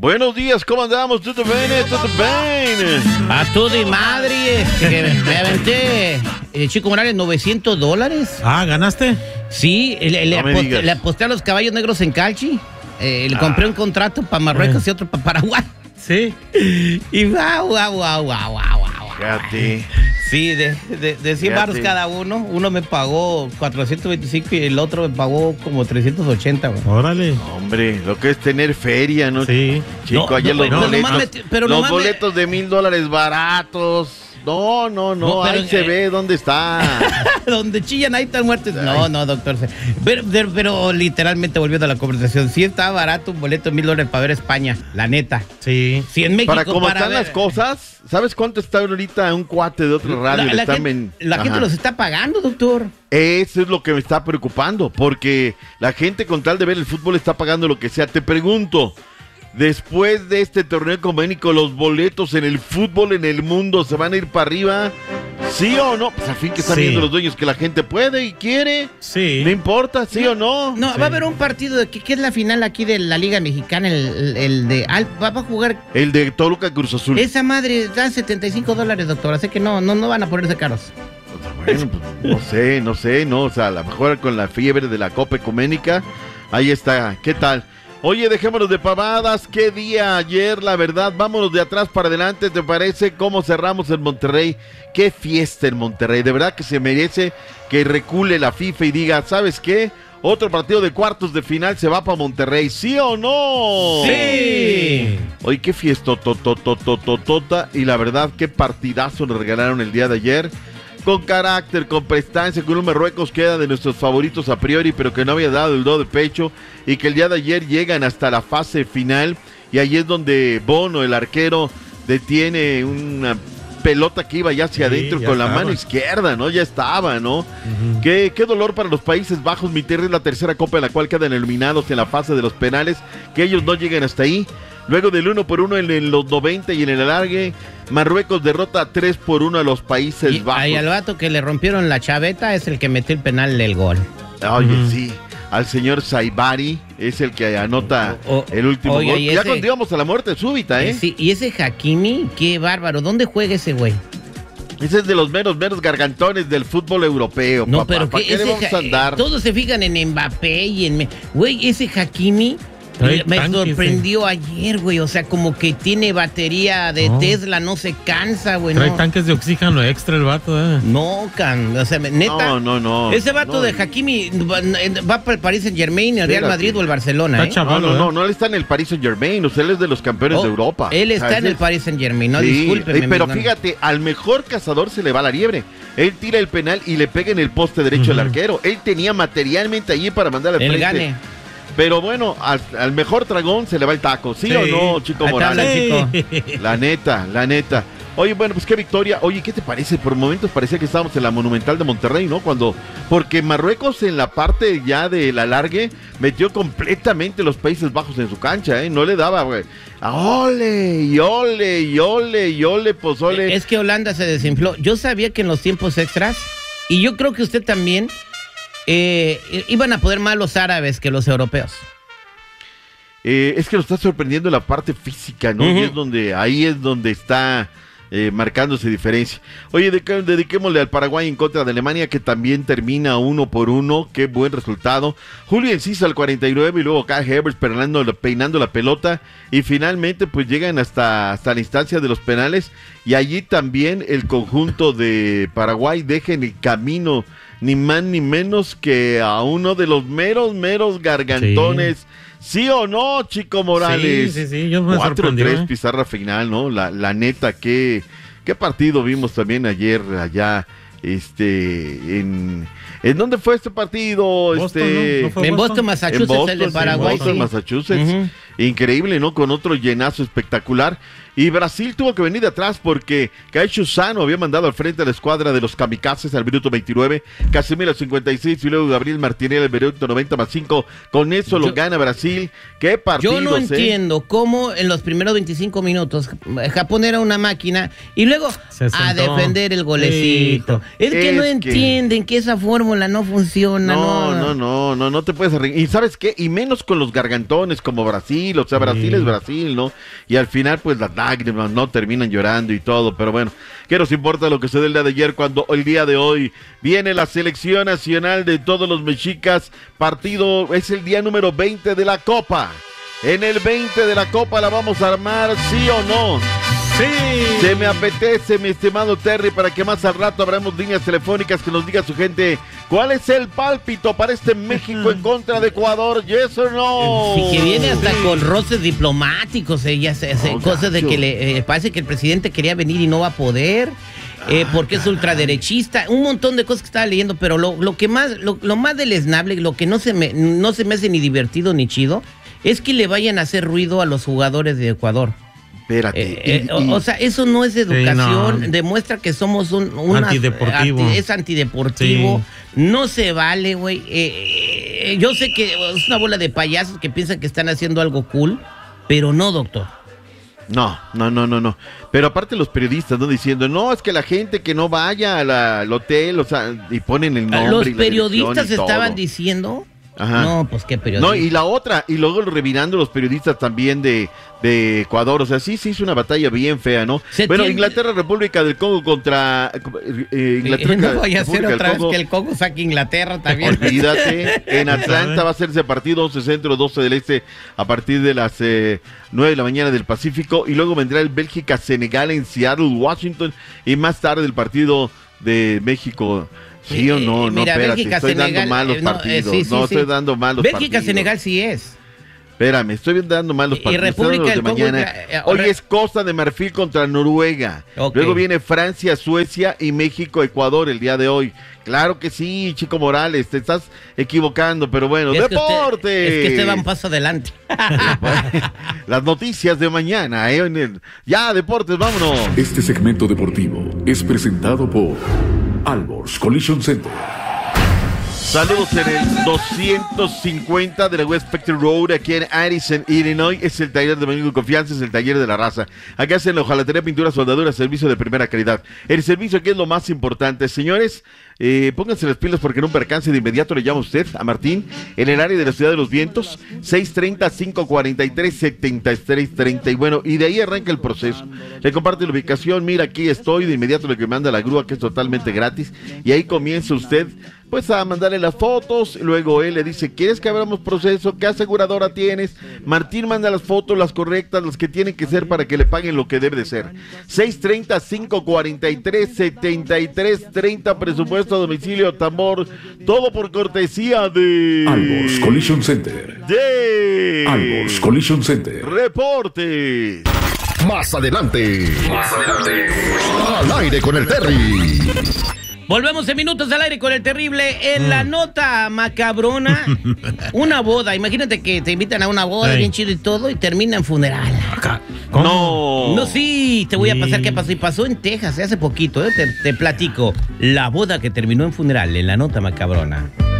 Buenos días, ¿cómo andamos? ¿Todo bien? ¿Todo bien? A tu de madre, que me aventé, Chico Morales, $900. Ah, ¿ganaste? Sí, le aposté a los caballos negros en Calchi. Le compré un contrato para Marruecos y otro para Paraguay. Sí. Y guau. Fíjate. Sí, de 100 baros cada uno. Uno me pagó 425 y el otro me pagó como 380, güey. Órale. Hombre, lo que es tener feria, ¿no? Sí. Chico, No, ayer no, los pero boletos, nomás boletos de $1,000 baratos. No, No, ahí pero, se ve dónde está. Donde chillan, ahí están muertos. No, doctor. Pero literalmente volviendo a la conversación, sí está barato un boleto de $1,000 para ver España, la neta. Sí. Sí, en México Para cómo están ver, las cosas, ¿sabes cuánto está ahorita un cuate de otro radio? La gente los está pagando, doctor. Eso es lo que me está preocupando, porque la gente con tal de ver el fútbol está pagando lo que sea. Te pregunto, después de este torneo económico, ¿los boletos en el fútbol en el mundo se van a ir para arriba? ¿Sí o no? Pues al fin que están viendo los dueños que la gente puede y quiere. Sí. No importa, ¿sí o no? No, Sí. va a haber un partido de que es la final aquí de la Liga Mexicana, va a jugar. El de Toluca Cruz Azul. Esa madre da $75, doctor, así que no van a ponerse caros. Bueno, pues, no sé, o sea, a lo mejor con la fiebre de la Copa Ecuménica, ahí está, ¿qué tal? Oye, dejémonos de pavadas, qué día ayer, la verdad, vámonos de atrás para adelante, ¿te parece? ¿Cómo cerramos en Monterrey? Qué fiesta en Monterrey, de verdad que se merece que recule la FIFA y diga, ¿sabes qué? Otro partido de cuartos de final se va para Monterrey, ¿sí o no? ¡Sí! Oye, qué fiesta, y la verdad, qué partidazo nos regalaron el día de ayer. Con carácter, con prestancia, con un Marruecos que era de nuestros favoritos a priori, pero que no había dado el do de pecho, y que el día de ayer llegan hasta la fase final, y ahí es donde Bono, el arquero, detiene una pelota que iba ya hacia adentro con la mano izquierda, ¿no? Ya estaba, ¿no? Uh-huh. Qué dolor para los Países Bajos, mi tierra es la tercera copa en la cual quedan eliminados en la fase de los penales, que ellos no lleguen hasta ahí. Luego del 1-1 en los 90 y en el alargue, Marruecos derrota 3-1 a los Países Bajos. Y al vato que le rompieron la chaveta es el que metió el penal del gol. Oye, sí, al señor Saibari es el que anota el último gol. Ya cuando íbamos a la muerte súbita, ¿eh? Sí, y ese Hakimi, qué bárbaro. ¿Dónde juega ese güey? Ese es de los meros gargantones del fútbol europeo, no, papá. Pero ¿Para qué le vamos a andar? Todos se fijan en Mbappé y en... Güey, ese Hakimi... Me sorprendió ayer, güey. O sea, como que tiene batería de Tesla, no se cansa, güey. Trae tanques de oxígeno extra el vato, No, o sea, neta. No. Ese vato de Hakimi va para el Paris Saint-Germain, el Real Madrid o el Barcelona, No, él está en el Paris Saint-Germain. O sea, él es de los campeones de Europa. Él está en el Paris Saint-Germain, no, discúlpeme. Pero fíjate, al mejor cazador se le va la liebre. Él tira el penal y le pega en el poste derecho al arquero. Él tenía materialmente allí para mandar al frente. Gane. Pero bueno, al mejor dragón se le va el taco, ¿sí o no, Chico Morales? La neta. Oye, bueno, pues qué victoria. Oye, ¿qué te parece? Por momentos parecía que estábamos en la Monumental de Monterrey, ¿no? Porque Marruecos en la parte ya del alargue metió completamente los Países Bajos en su cancha, ¿eh? No le daba, güey. ¡Ole! Pues ole. Es que Holanda se desinfló. Yo sabía que en los tiempos extras, y yo creo que usted también, iban a poder más los árabes que los europeos. Es que nos está sorprendiendo la parte física, ¿no? Uh-huh. Y ahí es donde está marcándose diferencia. Oye, dediquémosle al Paraguay en contra de Alemania, que también termina 1-1. Qué buen resultado. Julio Enciso al 49 y luego Kai Havertz peinando la pelota. Y finalmente pues llegan hasta la instancia de los penales. Y allí también el conjunto de Paraguay deja en el camino ni más ni menos que a uno de los meros gargantones. ¿Sí o no, Chico Morales? Sí, yo me sorprendí. 4-3 pizarra final, ¿no? La neta, qué partido vimos también ayer allá, ¿en dónde fue este partido? Boston, ¿no? ¿No en Boston, Massachusetts, en Boston, el de Paraguay. En Boston, Massachusetts. Uh-huh. Increíble, ¿no? Con otro llenazo espectacular. Y Brasil tuvo que venir de atrás porque Caixo Sano había mandado al frente a la escuadra de los kamikazes al minuto 29, Casemiro al 56 y luego Gabriel Martinelli al minuto 90+5. Con eso lo gana Brasil. ¡Qué partido! Yo no entiendo cómo en los primeros 25 minutos Japón era una máquina y luego a defender el golecito. No entienden que esa fórmula no funciona. No te puedes arreglar. ¿Y sabes qué? Y menos con los gargantones como Brasil. Brasil, o sea, Brasil es Brasil, ¿no? Y al final, pues las lágrimas, ¿no? Terminan llorando y todo, pero bueno, ¿qué nos importa lo que se dé el día de ayer cuando el día de hoy viene la selección nacional de todos los mexicas? Partido, es el día número 20 de la Copa. En el 20 de la Copa la vamos a armar, ¿sí o no? Sí. Se me apetece, mi estimado Terry, para que más al rato abramos líneas telefónicas que nos diga su gente cuál es el pálpito para este México en contra de Ecuador, ¿yes o no? Sí, que viene hasta con roces diplomáticos, cosas de que le parece que el presidente quería venir y no va a poder. Porque es ultraderechista, un montón de cosas que estaba leyendo, pero lo más deleznable, lo que no se me hace ni divertido ni chido, es que le vayan a hacer ruido a los jugadores de Ecuador. Espérate. O sea, eso no es educación, sí, no. Demuestra que somos antideportivo. Es antideportivo, sí. No se vale, güey. Yo sé que es una bola de payasos que piensan que están haciendo algo cool, pero no, doctor. No. Pero aparte los periodistas, ¿no? Diciendo, no, es que la gente que no vaya al hotel, o sea, y ponen el nombre. Los y la periodistas y estaban todo. Diciendo. Ajá. No, pues qué periodista. No, y la otra, y luego revirando los periodistas también de Ecuador, o sea, sí hizo una batalla bien fea, ¿no? Bueno, Inglaterra, República del Congo contra Inglaterra. No vaya a ser otra vez que el Congo saque Inglaterra también. Olvídate, en Atlanta va a ser ese partido, 11 centro, 12 del este, a partir de las 9 de la mañana del Pacífico, y luego vendrá el Bélgica-Senegal en Seattle, Washington, y más tarde el partido de México. ¿Sí o no? Mira, Espérate, Bélgica, estoy Senegal, dando malos partidos. Estoy dando malos partidos. Bélgica-Senegal sí es. Espérame, estoy dando malos partidos. Y República del Congo. Hoy es Costa de Marfil contra Noruega. Okay. Luego viene Francia, Suecia y México, Ecuador el día de hoy. Claro que sí, Chico Morales, te estás equivocando, pero bueno, ¡deporte! Es que usted va un paso adelante. Las noticias de mañana, Ya, deportes, vámonos. Este segmento deportivo es presentado por Alborz Collision Center. Saludos en el 250 de la West Spectrum Road, aquí en Addison, Illinois. Es el taller de amigo de confianza, es el taller de la raza. Acá hacen la hojalatería, pintura, soldadura, servicio de primera calidad. El servicio aquí es lo más importante, señores. Pónganse las pilas porque en un percance de inmediato le llama usted a Martín en el área de la Ciudad de los Vientos, 630-543-7330. Y bueno, y de ahí arranca el proceso. Le comparte la ubicación, mira, aquí estoy, de inmediato le manda la grúa, que es totalmente gratis. Y ahí comienza usted pues a mandarle las fotos, luego él le dice, ¿quieres que abramos proceso? ¿Qué aseguradora tienes? Martín manda las fotos, las correctas, las que tienen que ser para que le paguen lo que debe de ser. 630-543-7330, presupuesto a domicilio, tambor, todo por cortesía de Alborz Collision Center. Alborz Collision Center. Reporte. Más adelante. Al aire con el Terry. Volvemos en minutos al aire con el terrible. En la nota macabrona, una boda. Imagínate que te invitan a una boda, bien chido y todo, y termina en funeral. ¿Cómo? No, sí, te voy a pasar qué pasó. Y pasó en Texas hace poquito, te platico. La boda que terminó en funeral, en la nota macabrona.